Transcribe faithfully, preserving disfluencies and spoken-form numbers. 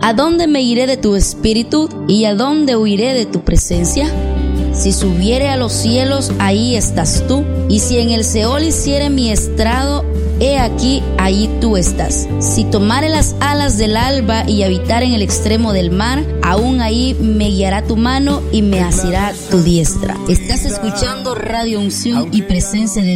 ¿A dónde me iré de tu espíritu y a dónde huiré de tu presencia? Si subiere a los cielos, ahí estás tú, y si en el Seol hiciere mi estrado, he aquí, allí tú estás. Si tomare las alas del alba y habitar en el extremo del mar, aún ahí me guiará tu mano y me asirá tu diestra. Estás escuchando Radio Unción y Presencia de